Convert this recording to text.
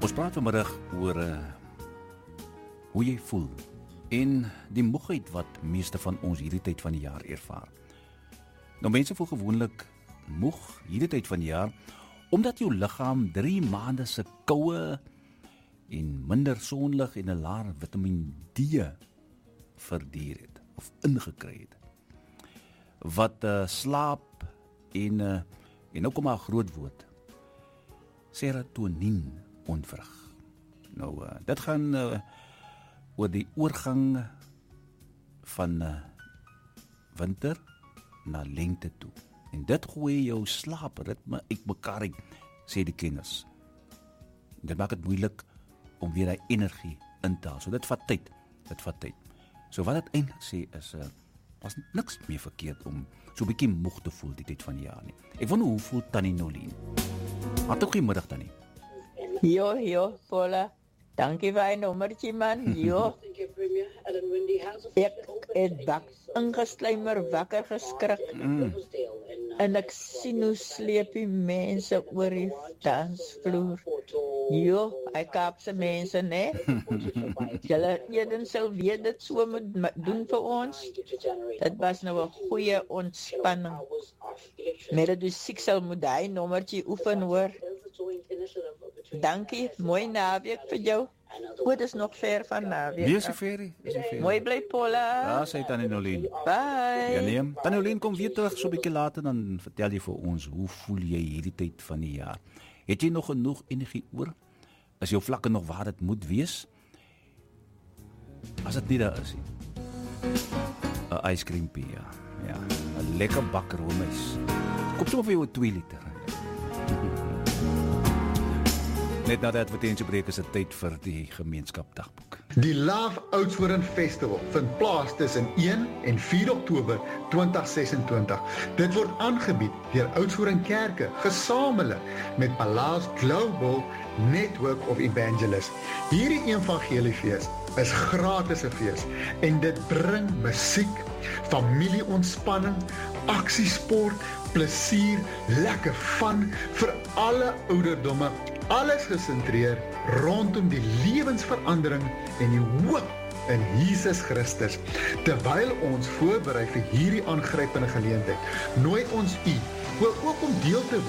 Ons praat vanmiddag oor hoe jy voel en die moegheid wat meeste van ons hierdie tyd van die jaar ervaar. Nou mense voel gewoonlik moeg hierdie tyd van die jaar omdat jou liggaam 3 maande se koue en minder sonlig en 'n laer Vitamiin D verdier het of ingekry het. Wat slaap en nou kom maar 'n groot woord. Serotonien onvrug. Nou, dit gaan oor die oorgang van winter na lente toe. En dit gooi jou slaapritme uitmekaar uit, sê die kenners. Dit maak dit moeilik om weer die energie in te haal. So dit vat tyd. So wat dit eintlik sê is, was niks meer verkeerd om so 'n bietjie moeg te voel die tyd van die jaar nie. Ek wonder hoe voel Tannie Nolien? Hartlik goeiemiddag Tannie. Jo, Paula. Dankie vir 'n nommertjie man. Jo. Ek het ingeslymer wakker geskrik. En ek sien hoe sleep die mense oor die dansvloer. Jo, hy Kaapse mense, né? Julle eden sou weet dit so moet doen vir ons. Dit was nou 'n goeie ontspanning. Met die siek sal moet hy nommertjie oefen hoor. Dankie, mooi naweek vir jou. Goed is nog ver van naweek. Wie is die ferie? Mooi bly Paula. Ja, sê Tannie Nolien. Bye. Ja nee, Tannie Nolien kom weer terug so 'n bietjie later dan vertel jy vir ons hoe voel jy hierdie tyd van die jaar. Het jy nog genoeg energie oor? Is jou vlakke nog waar dit moet wees? As dit nie daar is nie. 'n yskriempie, ja. 'n lekker bak roomys. Koop sommer vir jou 'n 2 liter. Net na die advertentiebreek is dit tyd vir die gemeenskapdagboek. Die Love Oudtshoorn Festival vind plaas tussen 1 en 4 Oktober 2026. Dit word aangebied deur Oudtshoorn Kerke, gesamentlik met Palace Global Network of Evangelists. Hierdie evangeliefees is gratis 'n fees en dit bring musiek, familieontspanning, aksiesport, plesier, lekker fun vir alle ouderdomme. Alles gesentreer rondom die lewensverandering en die hoop in Jesus Christus. Terwyl ons voorberei vir hierdie aangrypende geleentheid, nooi ons u ook om deel te